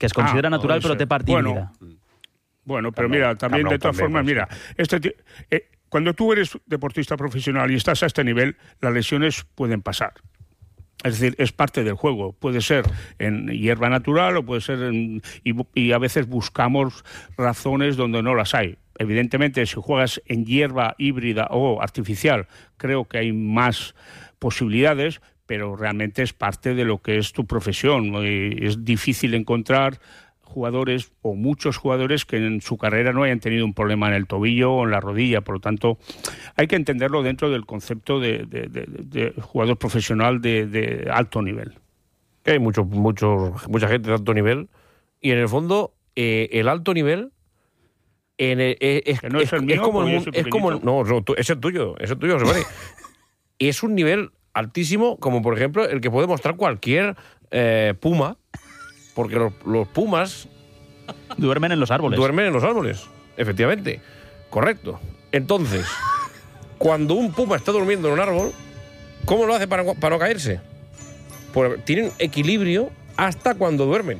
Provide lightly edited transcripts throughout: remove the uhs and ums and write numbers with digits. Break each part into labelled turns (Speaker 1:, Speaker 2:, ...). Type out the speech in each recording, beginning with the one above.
Speaker 1: que es considera natural, pero té part híbrida.
Speaker 2: Bueno, pero mira, también de todas formas, mira, cuando tú eres deportista profesional y estás a este nivel, las lesiones pueden pasar. Es decir, es parte del juego. Puede ser en hierba natural o puede ser y a veces buscamos razones donde no las hay. Evidentemente, si juegas en hierba híbrida o artificial, creo que hay más posibilidades, pero realmente es parte de lo que es tu profesión. Es difícil encontrar jugadores o muchos jugadores que en su carrera no hayan tenido un problema en el tobillo o en la rodilla. Por lo tanto, hay que entenderlo dentro del concepto de jugador profesional de alto nivel.
Speaker 3: Hay mucha gente de alto nivel y en el fondo el alto nivel es como es el tuyo, José Mari. Es un nivel altísimo, como por ejemplo el que puede mostrar cualquier puma. Porque los pumas
Speaker 1: duermen en los árboles.
Speaker 3: Duermen en los árboles, efectivamente. Correcto. Entonces, cuando un puma está durmiendo en un árbol, ¿cómo lo hace para no caerse? Pues tienen equilibrio hasta cuando duermen.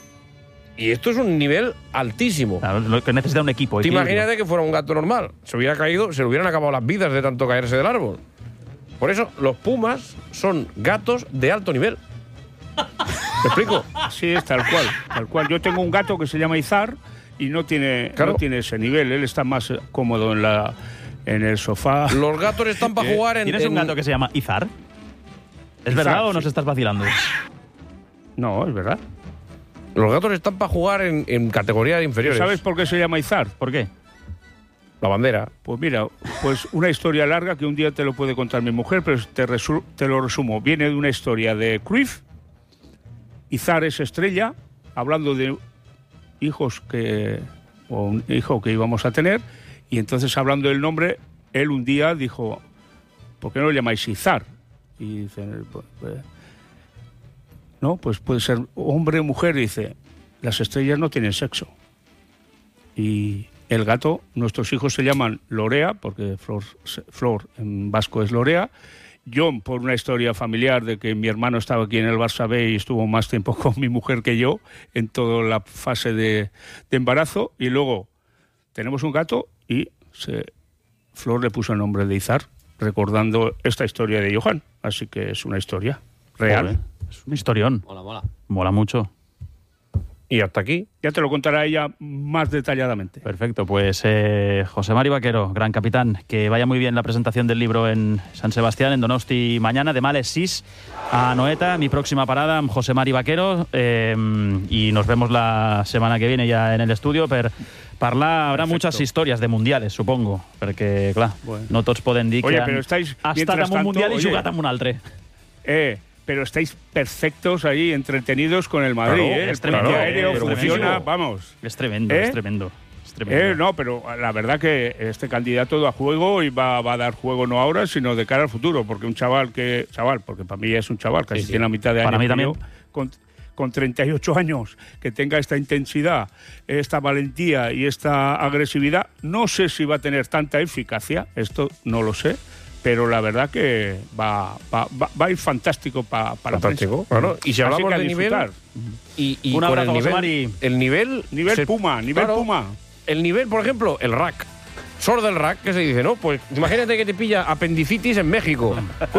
Speaker 3: Y esto es un nivel altísimo.
Speaker 1: Claro, lo que necesita un equipo.
Speaker 3: Te imagínate que fuera un gato normal. Se hubiera caído, se le hubieran acabado las vidas de tanto caerse del árbol. Por eso, los pumas son gatos de alto nivel. ¿Te explico?
Speaker 2: Sí, es tal cual. Yo tengo un gato que se llama Izar y no tiene ese nivel. Él está más cómodo en el sofá.
Speaker 3: Los gatos están para jugar en...
Speaker 1: ¿Tienes un gato que se llama Izar? ¿Es verdad o nos estás vacilando?
Speaker 2: No, es verdad.
Speaker 3: Los gatos están para jugar en categorías inferiores.
Speaker 2: ¿Sabes por qué se llama Izar?
Speaker 1: ¿Por qué?
Speaker 3: La bandera.
Speaker 2: Pues mira, una historia larga que un día te lo puede contar mi mujer, pero te lo resumo. Viene de una historia de Cruyff. Izar es estrella, hablando de un hijo que íbamos a tener, y entonces hablando del nombre, él un día dijo, ¿por qué no lo llamáis Izar? Y dice, no, pues puede ser hombre o mujer, y dice, las estrellas no tienen sexo. Y el gato, nuestros hijos se llaman Lorea, porque Flor en vasco es Lorea. Yo, por una historia familiar de que mi hermano estaba aquí en el Barça B y estuvo más tiempo con mi mujer que yo en toda la fase de embarazo. Y luego tenemos un gato y Flor le puso el nombre de Izar, recordando esta historia de Johan. Así que es una historia real.
Speaker 1: Joder, es un historión. Mola mucho.
Speaker 3: Y hasta aquí.
Speaker 2: Ya te lo contará ella más detalladamente.
Speaker 1: Perfecto, pues José Mari Vaquero, gran capitán, que vaya muy bien la presentación del libro en San Sebastián, en Donosti, mañana, de Males 6 a Noeta, mi próxima parada, José Mari Vaquero, y nos vemos la semana que viene ya en el estudio per parlar. Habrá muchas historias de mundiales, supongo, perquè, clar, no tots poden dir que han estat en un mundial i jugat en un altre.
Speaker 2: Pero estáis perfectos ahí, entretenidos con el Madrid.
Speaker 1: Claro, es tremendo.
Speaker 2: El aéreo funciona, vamos.
Speaker 1: Es tremendo, es tremendo.
Speaker 2: No, pero la verdad que este candidato da juego y va a dar juego no ahora, sino de cara al futuro, porque un chaval, porque para mí es un chaval, casi tiene la mitad de años.
Speaker 1: Para mí también.
Speaker 2: Con 38 años, que tenga esta intensidad, esta valentía y esta agresividad, no sé si va a tener tanta eficacia, esto no lo sé, pero la verdad que va a ir fantástico para la prensa.
Speaker 3: Claro. Y si hablamos de nivel, y
Speaker 1: un abrazo,
Speaker 3: con
Speaker 1: el nivel
Speaker 2: Puma.
Speaker 3: El nivel, por ejemplo, el rack. Sor del rack, que se dice, ¿no? Pues imagínate que te pilla apendicitis en México.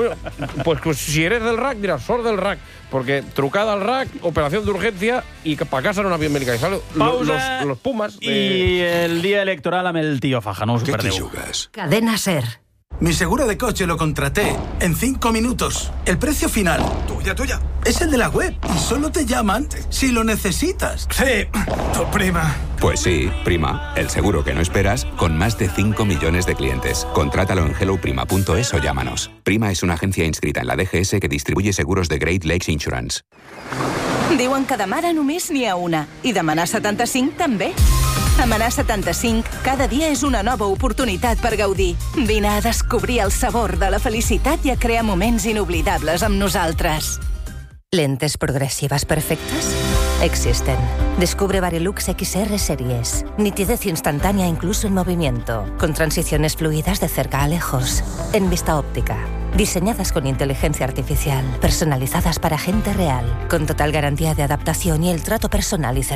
Speaker 3: Pues si eres del rack, dirás sor del rack. Porque trucada al rack, operación de urgencia y para casa no una bien médica.
Speaker 1: Pausa
Speaker 3: los Pumas.
Speaker 1: Y el día electoral amb el tío Faja, no us ho perdeu.
Speaker 4: Cadena SER.
Speaker 5: Mi seguro de coche lo contraté en 5 minutos. El precio final, tuya, es el de la web. Y solo te llaman si lo necesitas. Sí, tu prima.
Speaker 6: Pues sí, Prima, el seguro que no esperas, con más de 5 millones de clientes. Contrátalo en helloprima.es o llámanos. Prima es una agencia inscrita en la DGS que distribuye seguros de Great Lakes Insurance.
Speaker 7: Diuen que de mare només n'hi ha una, i demanar 75 també. A Manar 75, cada dia és una nova oportunitat per gaudir. Vine a descobrir el sabor de la felicitat i a crear moments inoblidables amb nosaltres.
Speaker 4: ¿Lentes progresivas perfectas? Existen. Descubre Varilux XR Series. Nitidez instantánea incluso en movimiento. Con transiciones fluidas de cerca a lejos. En Vista Óptica. Diseñadas con inteligencia artificial, personalizadas para gente real, con total garantía de adaptación y el trato personal y